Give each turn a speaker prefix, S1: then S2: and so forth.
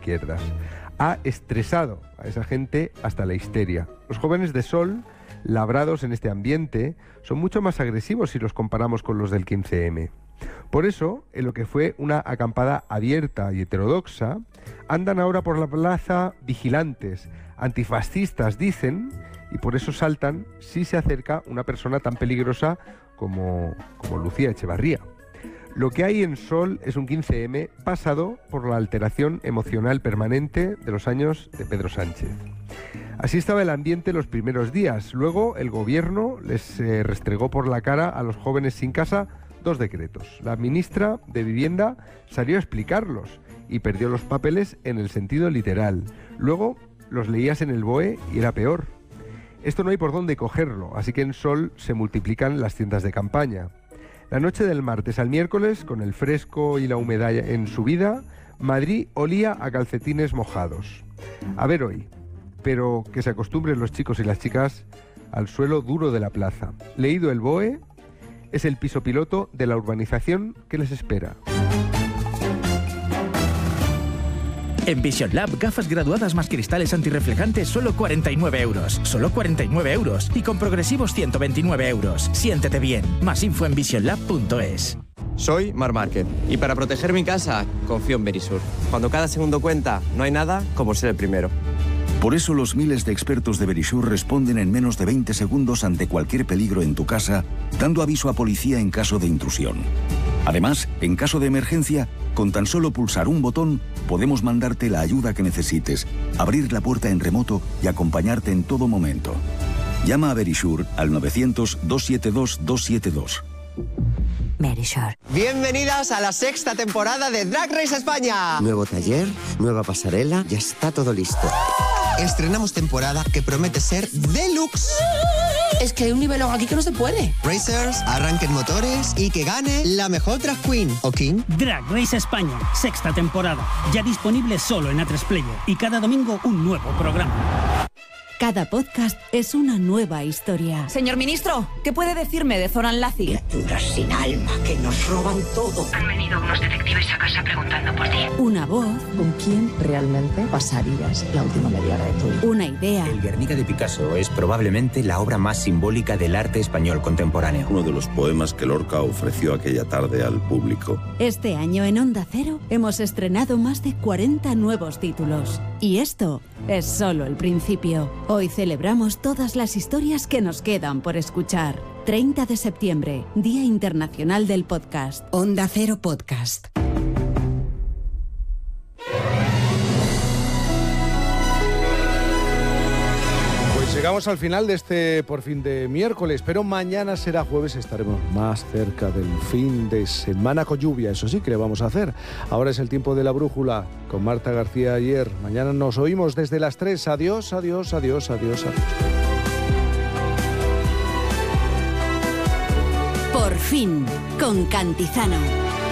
S1: izquierdas. Ha estresado a esa gente hasta la histeria. Los jóvenes de Sol, labrados en este ambiente, son mucho más agresivos si los comparamos con los del 15M. Por eso, en lo que fue una acampada abierta y heterodoxa, andan ahora por la plaza vigilantes, antifascistas dicen, y por eso saltan si se acerca una persona tan peligrosa como Lucía Echevarría. Lo que hay en Sol es un 15M pasado por la alteración emocional permanente de los años de Pedro Sánchez. Así estaba el ambiente los primeros días. Luego el gobierno les restregó por la cara a los jóvenes sin casa 2 decretos. La ministra de Vivienda salió a explicarlos y perdió los papeles en el sentido literal. Luego los leías en el BOE y era peor. Esto no hay por dónde cogerlo, así que en Sol se multiplican las tiendas de campaña. La noche del martes al miércoles, con el fresco y la humedad en subida, Madrid olía a calcetines mojados. A ver hoy, pero que se acostumbren los chicos y las chicas al suelo duro de la plaza. Leído el BOE, es el piso piloto de la urbanización que les espera.
S2: En Vision Lab, gafas graduadas más cristales antirreflejantes, solo 49 euros. Solo 49 euros. Y con progresivos 129 euros. Siéntete bien. Más info en visionlab.es.
S3: Soy Marc Márquez y para proteger mi casa confío en Verisur. Cuando cada segundo cuenta, no hay nada como ser el primero.
S4: Por eso los miles de expertos de Verisur responden en menos de 20 segundos ante cualquier peligro en tu casa, dando aviso a policía en caso de intrusión. Además, en caso de emergencia, con tan solo pulsar un botón, podemos mandarte la ayuda que necesites, abrir la puerta en remoto y acompañarte en todo momento. Llama a Verisur al 900-272-272.
S5: Verisur.
S3: Bienvenidas a la 6ª temporada de Drag Race España.
S6: Nuevo taller, nueva pasarela, ya está todo listo.
S3: Estrenamos temporada que promete ser deluxe.
S5: Es que hay un nivelón aquí que no se puede.
S3: Racers, arranquen motores y que gane la mejor drag queen o king.
S7: Drag Race España, 6ª temporada. Ya disponible solo en A3 Player y cada domingo un nuevo programa.
S8: Cada podcast es una nueva historia.
S9: Señor ministro, ¿qué puede decirme de Zoran Laci?
S10: Criaturas sin alma que nos roban todo.
S11: Han venido unos detectives a casa preguntando por ti.
S8: Una voz.
S12: ¿Con quién realmente pasarías la última media hora de tu vida?
S8: Una idea.
S13: El Guernica de Picasso es probablemente la obra más simbólica del arte español contemporáneo.
S14: Uno de los poemas que Lorca ofreció aquella tarde al público.
S8: Este año en Onda Cero hemos estrenado más de 40 nuevos títulos. Y esto es solo el principio. Hoy celebramos todas las historias que nos quedan por escuchar. 30 de septiembre, Día Internacional del Podcast.
S5: Onda Cero Podcast.
S15: Pues llegamos al final de este por fin de miércoles, pero mañana será jueves, estaremos más cerca del fin de semana con lluvia, eso sí que le vamos a hacer. Ahora es el tiempo de la brújula con Marta García Ayer. Mañana nos oímos desde las 3. Adiós, adiós, adiós, adiós, adiós.
S8: Por fin, con Cantizano.